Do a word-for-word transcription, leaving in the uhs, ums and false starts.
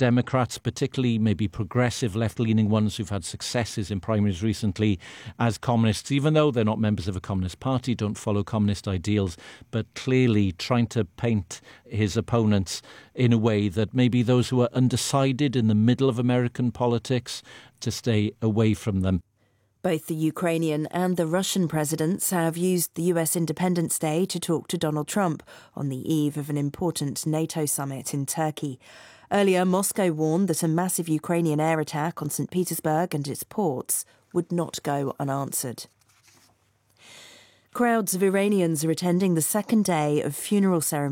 Democrats, particularly maybe progressive left-leaning ones who've had successes in primaries recently, as communists, even though they're not members of a communist party, don't follow communist ideals, but clearly trying to paint his opponents in a way that maybe those who are undecided in the middle of American politics to stay away from them. Both the Ukrainian and the Russian presidents have used the U S Independence Day to talk to Donald Trump on the eve of an important NATO summit in Turkey. Earlier, Moscow warned that a massive Ukrainian air attack on Saint Petersburg and its ports would not go unanswered. Crowds of Iranians are attending the second day of funeral ceremonies